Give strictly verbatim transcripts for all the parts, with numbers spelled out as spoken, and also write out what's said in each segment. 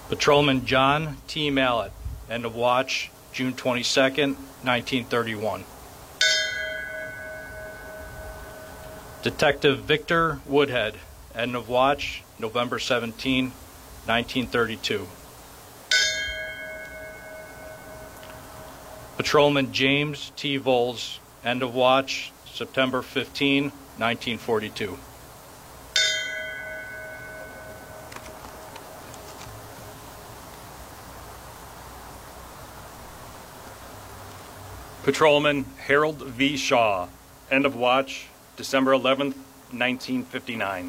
Patrolman John T. Mallett, end of watch, June twenty-second, nineteen thirty-one. Detective Victor Woodhead, end of watch, November seventeenth, nineteen thirty-two. Patrolman James T. Voles, end of watch, September fifteenth, nineteen forty-two. Patrolman Harold V. Shaw, end of watch, December eleventh, nineteen fifty-nine.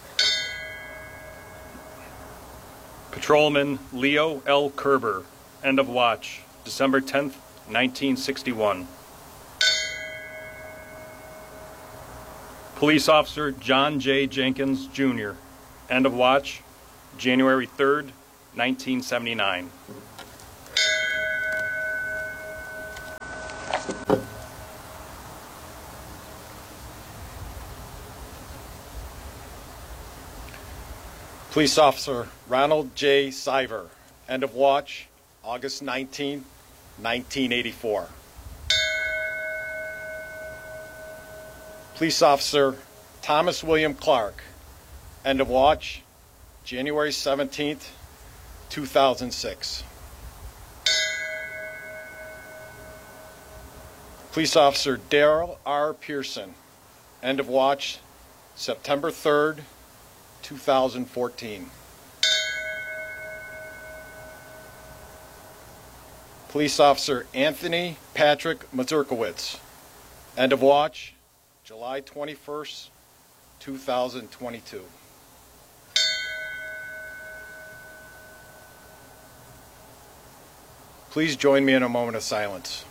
Patrolman Leo L. Kerber, end of watch, December tenth, nineteen sixty-one. Police Officer John J. Jenkins, Junior, end of watch, January third, nineteen seventy-nine. Police Officer Ronald J. Siver, end of watch, August nineteenth, nineteen eighty-four. Police Officer Thomas William Clark, end of watch, January seventeenth, two thousand six. Police Officer Darrell R. Pearson, end of watch, September third, two thousand fourteen. Police Officer Anthony Patrick Mazurkowitz, end of watch, July twenty-first, two thousand twenty-two. Please join me in a moment of silence.